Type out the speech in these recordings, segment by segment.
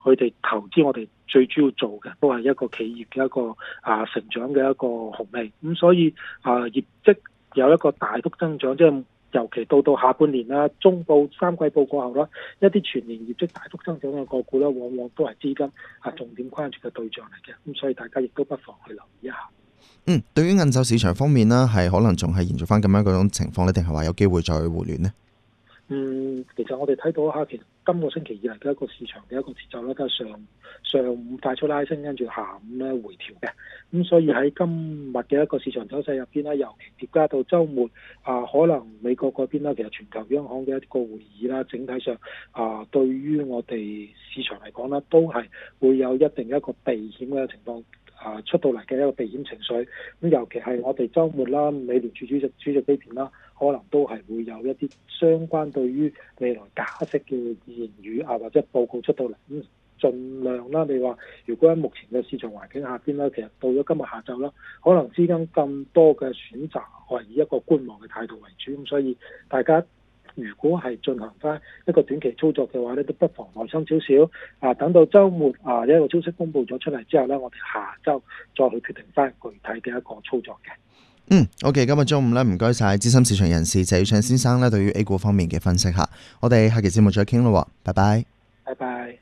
佢哋投資我哋最主要做嘅都係一個企業嘅一個成長嘅一個紅利，咁所以業績有一個大幅增長，即係尤其到下半年啦、中報、三季報過後啦，一啲全年業績大幅增長嘅個股咧，往往都係資金重點關注嘅對象嚟嘅，咁所以大家亦都不妨去留意一下。 對於銀售市場方面呢，係可能仲係延續翻咁樣嗰種情況呢，定係話有機會再回暖呢？ 其實我哋睇到其實今個星期以嚟嘅一個市場嘅一個節奏咧，都係上午快速拉升，跟住下午咧回調嘅。咁所以喺今日嘅一個市場走勢入邊咧，尤其疊加到週末可能美國嗰邊啦，其實全球央行嘅一個會議啦，整體上對於我哋市場嚟講咧，都係會有一定一個避險嘅情況出到嚟嘅一個避險情緒。咁尤其係我哋週末啦，美聯儲主席呢邊啦，可能都係會有一啲相關對於未來加息嘅言語或者報告出到嚟，咁盡量啦。你話如果喺目前嘅市場環境下邊啦，其實到咗今日下晝啦，可能資金咁多嘅選擇，我係以一個觀望嘅態度為主，咁所以大家如果係進行翻一個短期操作嘅話咧，都不妨耐心少少等到週末一個消息公佈咗出嚟之後咧，我哋下週再去決定翻具體嘅一個操作嘅。 OK， 今日中午咧，唔該晒資深市場人士謝宇暢先生咧，對於 A 股方面嘅分析吓，我哋下期節目再傾咯，拜拜。 拜拜。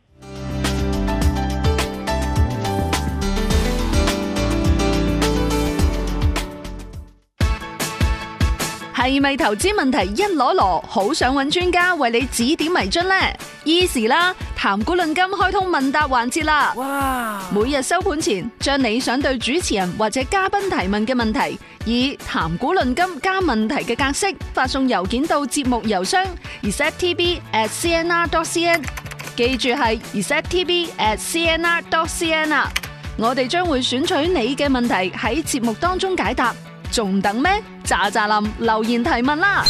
係咪投資問題一籮籮，好想揾專家為你指點迷津呢？Easy 啦，談股論金開通問答環節啦！哇！每日收盤前，將你想對主持人或者嘉賓提問嘅問題，以談股論金加問題嘅格式發送郵件到節目郵箱 resettv@cnr.cn， 記住係 resettv@cnr.cn 啊！我哋將會選取你嘅問題喺節目當中解答。仲等咩？喳喳林留言提問啦！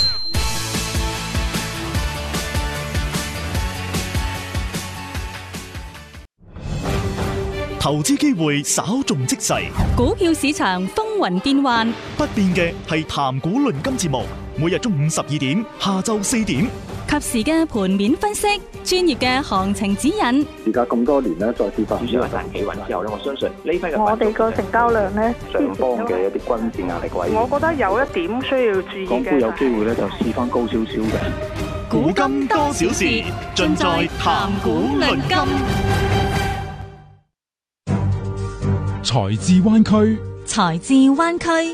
投資機會稍縱即逝， 股票市場風雲變幻， 不變嘅係談股論金節目，每日中午12點，下晝4點， 及時嘅盤面分析，專業嘅行情指引。 而家咁多年咧，再跌翻， 主要係大企穩之後咧，我相信呢批嘅我哋個成交量咧， 上方嘅一啲均線壓力位， 我覺得有一點需要注意嘅， 港股有機會咧就試翻高少少嘅。 古今多少事，盡在談股論金。 財智灣區， 財智灣區。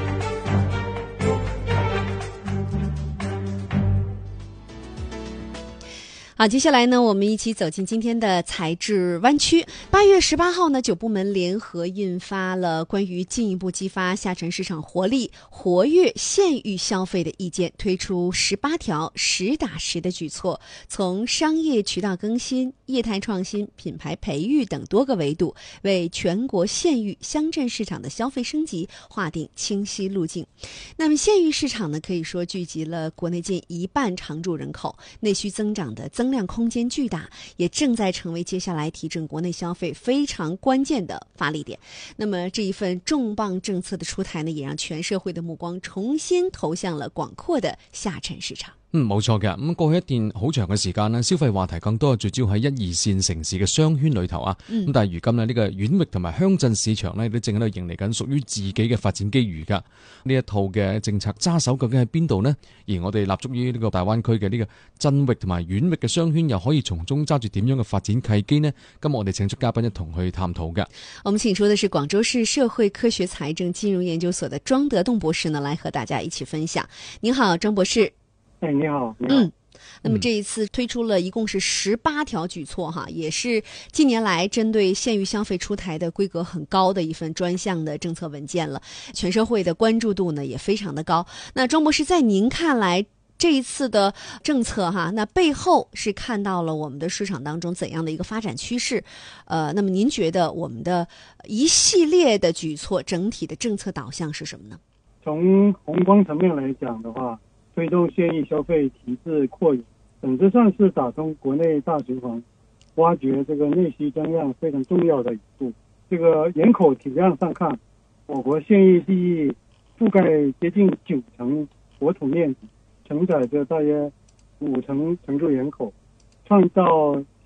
好，接下来呢，我们一起走进今天的财智湾区。8月18号呢，9部门联合印发了关于进一步激发下沉市场活力、活跃县域消费的意见，推出18条实打实的举措，从商业渠道更新、业态创新、品牌培育等多个维度，为全国县域乡镇市场的消费升级划定清晰路径。那么县域市场呢，可以说聚集了国内近1半常住人口，内需增长的增量空间巨大，也正在成为接下来提振国内消费非常关键的发力点。那么这一份重磅政策的出台呢，也让全社会的目光重新投向了广阔的下沉市场。 冇錯嘅。咁過去一段好長嘅時間咧，消費話題更多係聚焦喺1、2線城市嘅商圈裏頭啊。咁但係如今呢，呢個縣域同埋鄉鎮市場呢，都正喺度迎嚟緊屬於自己嘅發展機遇㗎。呢一套嘅政策揸手究竟喺邊度呢？而我哋立足於呢個大灣區嘅呢個鎮域同埋縣域嘅商圈，又可以從中揸住點樣嘅發展契機呢？今日我哋請出嘉賓一同去探討㗎。 我們請出的是廣州市社會科學財政金融研究所的莊德棟博士呢，來和大家一起分享。您好，莊博士。 你好。 那麼這一次推出了一共是18條舉措哈，也是近年來針對縣域消費出台的規格很高的一份專項的政策文件了，全社會的關注度呢也非常的高。那莊博士，在您看來這一次的政策哈，那背後是看到了我們的市場當中怎樣的一個發展趨勢？那麼您覺得我們的一系列的舉措整體的政策導向是什麼呢？ 從宏觀層面來講的話，推動縣域消費體制擴展，本質上是打通國內大循環，挖掘這個內需增量非常重要的一步。這個人口體量上看，我國縣域地域覆蓋接近90%國土面積，承載着大約50%常住人口，創造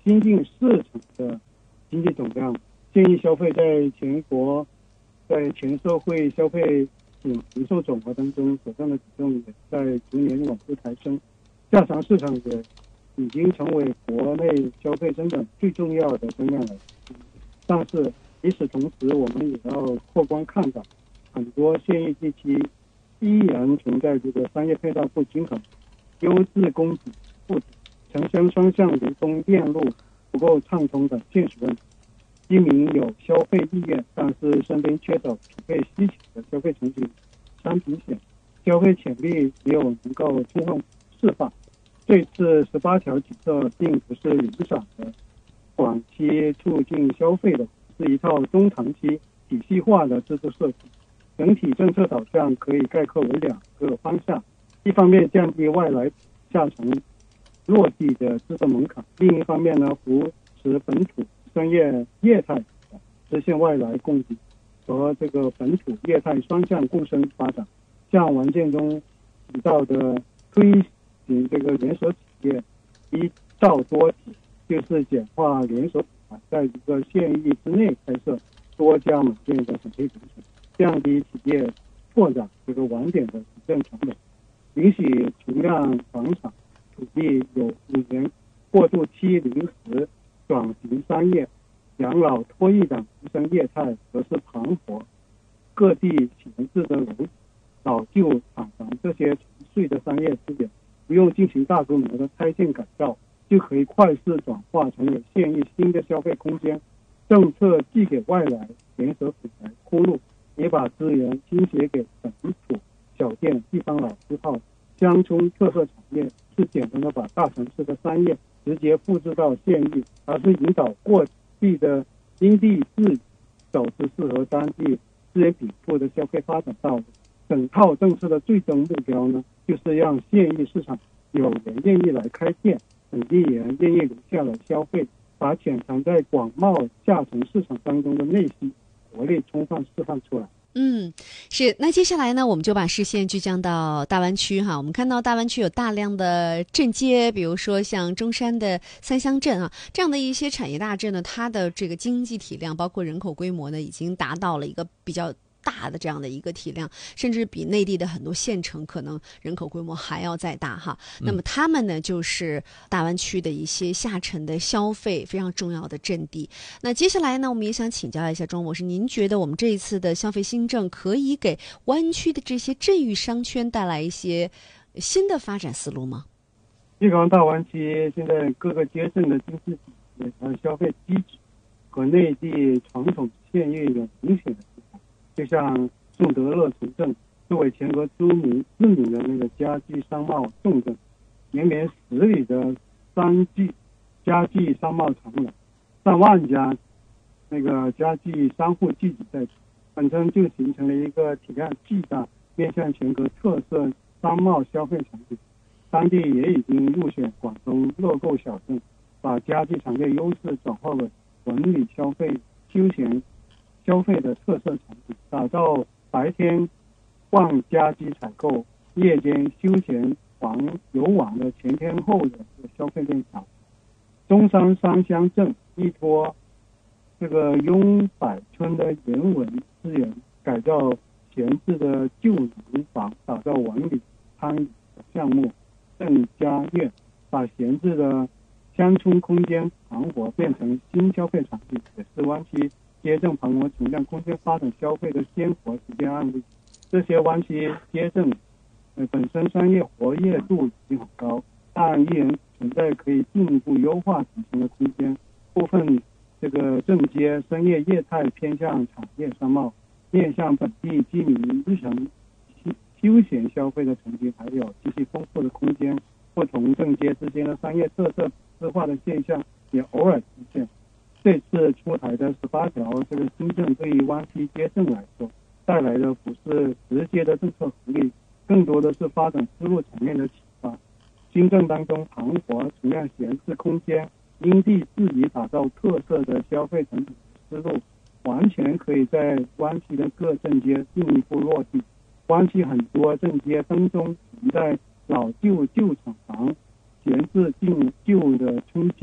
新进市场的经济总量。建议消费在全社会消费零售总额当中所占的比重也在逐年往上抬升，下沉市场也已经成为国内消费增长最重要的增量来源。但是与此同时，我们也要客观看到，很多县域地区依然存在这个商业配套不均衡、优质供给不足、城乡双向流通链路不够畅通等现实问题。居民有消费意愿，但是身边缺少匹配需求的消费场景商品险，消费潜力没有能够充分释放。这次18条举措并不是零散的短期促进消费的，是一套中长期体系化的制度设计。整体政策导向可以概括为2个方向：一方面降低外来下沉落地的制作门槛，另一方面呢，扶持本土商业业态实现外来供给和这个本土业态双向共生发展。像文件中提到的推行这个连锁企业一到多体，就是简化连锁品牌在一个县域之内开设多家门店的审批流程，降低企业拓展这个网点的行政成本，允许存量房产土地有5年过渡期临时转型商业、养老托育等提升业态，则是盘活各地闲置的老旧厂房这些沉睡的商业资源，不用进行大规模的拆迁改造，就可以快速转化成为县域新的消费空间。政策既给外来连锁品牌铺路，也把资源倾斜给本土小店、地方老字号、乡村特色产业，是简单的把大城市的商业直接复制到县域，而是引导各地的因地制宜，走出适合当地资源禀赋的消费发展道路。整套政策的最终目标呢，就是让县域市场有人愿意来开店，本地人愿意留下来消费，把潜藏在广袤下沉市场当中的内需活力充分释放出来。 是。那接下来呢，我们就把视线聚焦到大湾区哈。我们看到大湾区有大量的镇街，比如说像中山的三乡镇啊，这样的一些产业大镇呢，它的这个经济体量包括人口规模呢，已经达到了一个比较大的这样的一个体量，甚至比内地的很多县城可能人口规模还要再大哈。那么他们呢，就是大湾区的一些下沉的消费非常重要的阵地。那接下来呢，我们也想请教一下庄博士，您觉得我们这一次的消费新政可以给湾区的这些镇域商圈带来一些新的发展思路吗？ 粤港大湾区现在各个街镇的经济体系和消费机制和内地传统县域有明显的不同。就像宋德勒城镇作为全国知名的那个家具商贸重镇，绵绵10里的家具商贸长廊，上万家那个家具商户聚集在此，本身就形成了一个体量巨大、面向全国特色商贸消费场景。当地也已经入选广东乐购小镇，把家具产业优势转化为文旅消费、休闲消费的特色场景，打造白天逛家居采购、夜间休闲游玩的全天候的消费链条。中山三乡镇依托这个雍柏村的人文资源，改造闲置的旧农房，打造文旅餐饮的项目。镇家苑把闲置的乡村空间盘活变成新消费场景，也是湾区街镇盘活存量空间发展消费的鲜活实践案例。这些湾区街镇本身商业活跃度已经很高，但依然存在可以进一步优化提升的空间。部分这个镇街商业业态偏向产业商贸，面向本地居民日常休闲消费的层级还有极其丰富的空间。不同镇街之间的商业特色之化的现象也偶尔出现。这次出台的18条这个新政，对于湾区街镇来说带来的不是直接的政策福利，更多的是发展思路层面的启发。新政当中盘活存量闲置空间，因地制宜打造特色的消费场景思路，完全可以在湾区的各镇街进一步落地。湾区很多镇街当中存在老旧厂房、闲置旧的村居、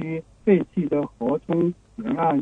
废弃的河中沿岸